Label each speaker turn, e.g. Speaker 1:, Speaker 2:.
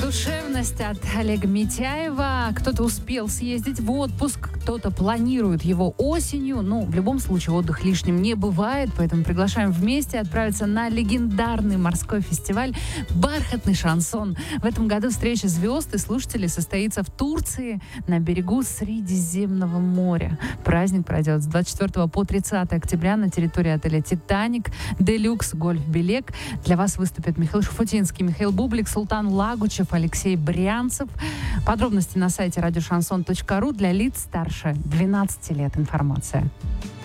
Speaker 1: Душевность от Олега Митяева. Кто-то успел съездить в отпуск, кто-то планирует его осенью. Ну, в любом случае, отдых лишним не бывает, поэтому приглашаем вместе отправиться на легендарный морской фестиваль «Бархатный шансон». В этом году встреча звезд и слушателей состоится в Турции на берегу Средиземного моря. Праздник пройдет с 24 по 30 октября на территории отеля «Титаник», «Делюкс», «Гольф Белек». Для вас выступят Михаил Шафутинский, Михаил Бублик, Султан Лагучев, Алексей Брянцев. Подробности на сайте радиошансон.ру для лиц старше 12 лет. Информация.